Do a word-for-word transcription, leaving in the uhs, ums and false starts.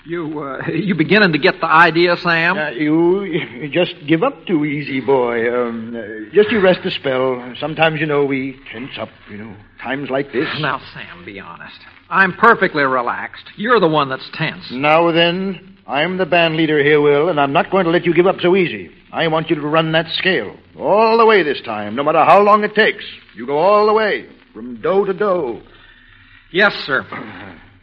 You, uh, you beginning to get the idea, Sam? Uh, you, you just give up too easy, boy. Um, uh, just you rest a spell. Sometimes, you know, we tense up, you know, times like this. Now, Sam, be honest. I'm perfectly relaxed. You're the one that's tense. Now then, I'm the band leader here, Will, and I'm not going to let you give up so easy. I want you to run that scale. All the way this time, no matter how long it takes. You go all the way, from do to do. Yes, sir.